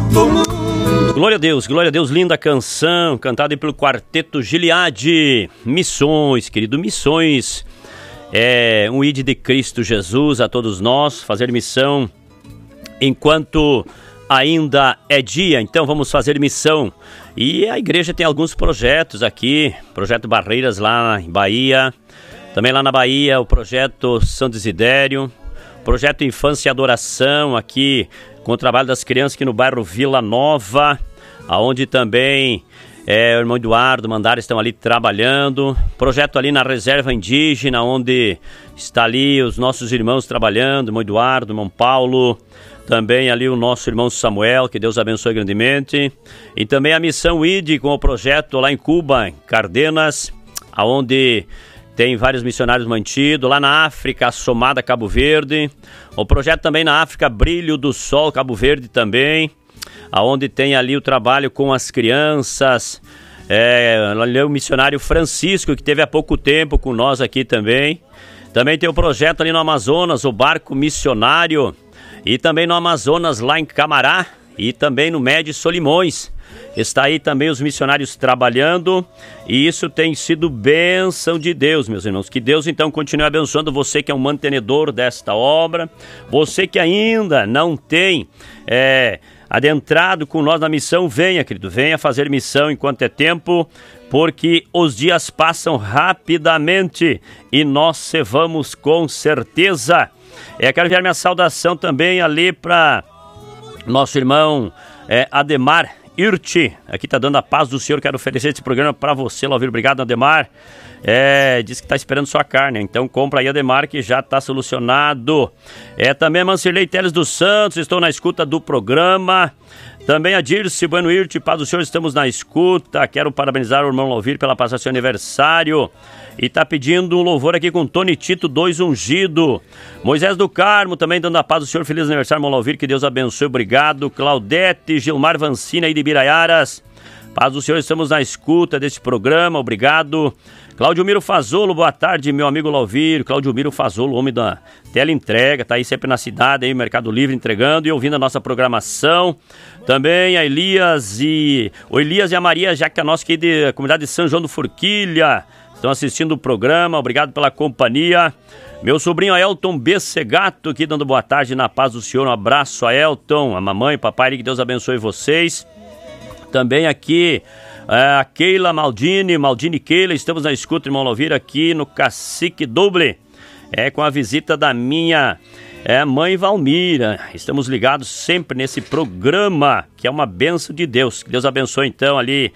Glória a Deus, linda canção, cantada pelo Quarteto Gileade. Missões, querido, missões. É um ide de Cristo Jesus a todos nós, fazer missão enquanto ainda é dia, então vamos fazer missão. E a igreja tem alguns projetos aqui, projeto Barreiras lá em Bahia, também lá na Bahia o projeto São Desidério, projeto Infância e Adoração aqui com o trabalho das crianças aqui no bairro Vila Nova, aonde também o irmão Eduardo, Mandares estão ali trabalhando, projeto ali na reserva indígena, onde está ali os nossos irmãos trabalhando, irmão Eduardo, irmão Paulo, também ali o nosso irmão Samuel, que Deus abençoe grandemente, e também a missão ID com o projeto lá em Cuba, em Cardenas, aonde tem vários missionários mantidos, lá na África, a Somada Cabo Verde, o projeto também na África, Brilho do Sol, Cabo Verde também, aonde tem ali o trabalho com as crianças, ali o missionário Francisco, que teve há pouco tempo com nós aqui também. Também tem o projeto ali no Amazonas, o Barco Missionário, e também no Amazonas, lá em Camará, e também no Médio Solimões. Está aí também os missionários trabalhando, e isso tem sido bênção de Deus, meus irmãos. Que Deus então continue abençoando você que é um mantenedor desta obra, você que ainda não tem adentrado com nós na missão, venha, querido, venha fazer missão enquanto é tempo, porque os dias passam rapidamente e nós vamos com certeza. Quero enviar minha saudação também ali para nosso irmão Ademar Irti, aqui tá dando a paz do Senhor. Quero oferecer esse programa para você, Lauvir. Obrigado, Ademar. Diz que tá esperando sua carne, então compra aí, Ademar, que já tá solucionado. Também a Mancirlei Teles dos Santos, estou na escuta do programa. Também a Dirce Bueno Irti, paz do Senhor, estamos na escuta. Quero parabenizar o irmão Lauvir pela passagem do seu aniversário. E tá pedindo um louvor aqui com Tony Tito 2 ungido. Moisés do Carmo também dando a paz do Senhor. Feliz aniversário, irmão Lauvir, que Deus abençoe. Obrigado. Claudete Gilmar Vancina aí de Biraiaras. Paz do Senhor, estamos na escuta desse programa. Obrigado. Cláudio Miro Fazolo, boa tarde, meu amigo Lauvir. Cláudio Miro Fazolo, homem da teleentrega, tá aí sempre na cidade, aí, Mercado Livre, entregando e ouvindo a nossa programação. Também a Elias e a Maria Jacanoski da comunidade de São João do Forquilha estão assistindo o programa, obrigado pela companhia. Meu sobrinho Aelton B. Segato aqui dando boa tarde na paz do Senhor, um abraço a Aelton, a mamãe, papai, que Deus abençoe vocês. Também aqui a Keila Maldini Keila, estamos na escuta, irmão Lauvir, aqui no Cacique Doble, com a visita da minha mãe Valmira. Estamos ligados sempre nesse programa, que é uma bênção de Deus. Que Deus abençoe então ali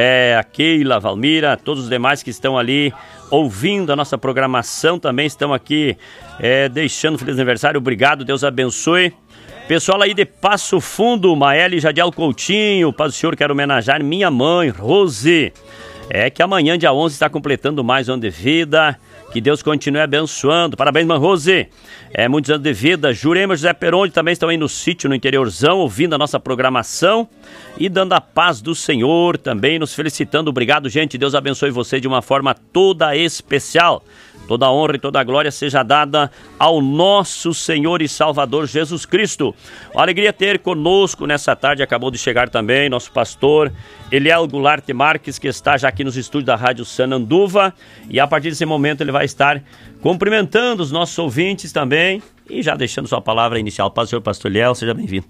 a Keila, Valmira, todos os demais que estão ali ouvindo a nossa programação, também estão aqui deixando feliz aniversário. Obrigado, Deus abençoe. Pessoal aí de Passo Fundo, Maeli Jadiel Coutinho, paz do Senhor, quero homenagear minha mãe, Rose, que amanhã, dia 11, está completando mais um ano de vida. Que Deus continue abençoando. Parabéns, mãe Rose. Muitos anos de vida. Jurema José Peronde também estão aí no sítio, no interiorzão, ouvindo a nossa programação e dando a paz do Senhor, também nos felicitando. Obrigado, gente. Deus abençoe você de uma forma toda especial. Toda a honra e toda a glória seja dada ao nosso Senhor e Salvador Jesus Cristo. Uma alegria ter conosco nessa tarde, acabou de chegar também nosso pastor Eliel Goulart Marques, que está já aqui nos estúdios da Rádio Sananduva, e a partir desse momento ele vai estar cumprimentando os nossos ouvintes também e já deixando sua palavra inicial. Paz do Senhor, pastor Eliel, seja bem-vindo.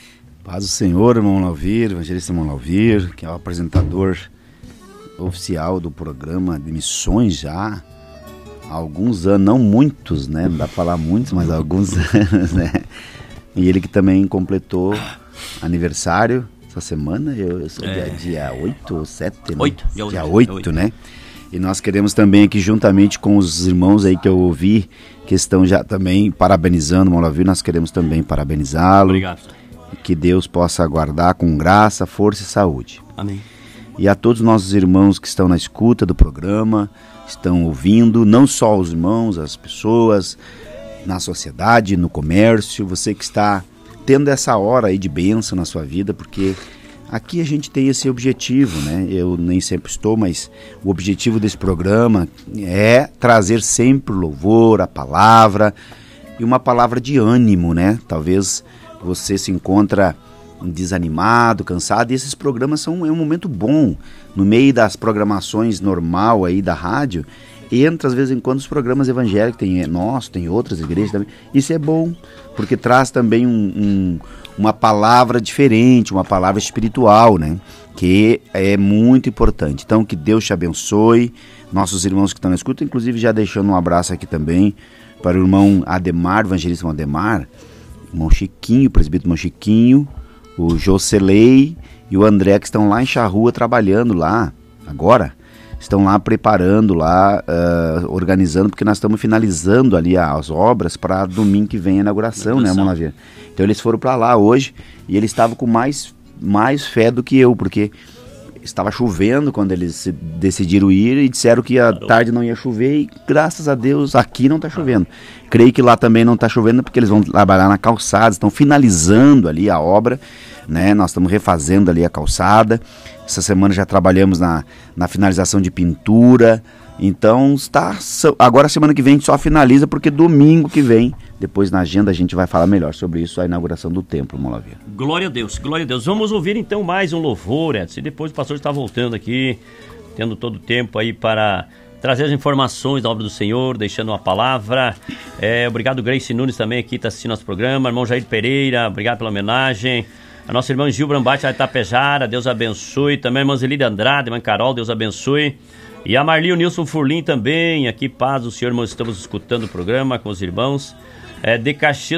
Paz do Senhor, irmão Lauvir, evangelista irmão Lauvir, que é o apresentador oficial do programa de missões já há alguns anos, não muitos, né? Não dá pra falar muitos, mas há alguns anos, né? E ele que também completou aniversário essa semana, eu sou dia 8 ou 7, né? 8, dia 8, né? E nós queremos também aqui, juntamente com os irmãos aí que eu ouvi, que estão já também parabenizando o irmão Lauvir, nós queremos também parabenizá-lo. Obrigado. Que Deus possa guardar com graça, força e saúde. Amém. E a todos os nossos irmãos que estão na escuta do programa, estão ouvindo, não só os irmãos, as pessoas, na sociedade, no comércio, você que está tendo essa hora aí de bênção na sua vida, porque aqui a gente tem esse objetivo, né? Eu nem sempre estou, mas o objetivo desse programa é trazer sempre o louvor, a palavra, e uma palavra de ânimo, né? Talvez você se encontra desanimado, cansado, e esses programas é um momento bom. No meio das programações normal aí da rádio, entra às vezes em quando os programas evangélicos, tem outras igrejas também. Isso é bom, porque traz também uma palavra diferente, uma palavra espiritual, né? Que é muito importante. Então, que Deus te abençoe, nossos irmãos que estão na escuta, inclusive já deixando um abraço aqui também para o irmão Ademar, evangelista Ademar, irmão Chiquinho, presbítero irmão Chiquinho, o Jocelei e o André, que estão lá em Charrua trabalhando lá, agora, estão lá preparando, lá organizando, porque nós estamos finalizando ali as obras para domingo que vem a inauguração, né, Monavia? Então eles foram para lá hoje e eles estavam com mais fé do que eu, porque estava chovendo quando eles decidiram ir e disseram que à tarde não ia chover, e graças a Deus aqui não está chovendo. Creio que lá também não está chovendo, porque eles vão trabalhar na calçada, estão finalizando ali a obra, né? Nós estamos refazendo ali a calçada. Essa semana já trabalhamos na finalização de pintura. Então agora a semana que vem a gente só finaliza, porque domingo que vem, depois na agenda a gente vai falar melhor sobre isso, a inauguração do templo, Molavia. Glória a Deus, glória a Deus. Vamos ouvir então mais um louvor, Edson, e depois o pastor está voltando aqui, tendo todo o tempo aí para trazer as informações da obra do Senhor, deixando uma palavra. Obrigado, Grace Nunes também aqui está assistindo nosso programa, irmão Jair Pereira, obrigado pela homenagem. A nossa irmã Gil Brambate, a Itapejara, Deus abençoe. Também a irmã Zelida Andrade, a irmã Carol, Deus abençoe. E a Marli e o Nilson Furlim também, aqui, paz do Senhor, irmãos, estamos escutando o programa com os irmãos. De Caxias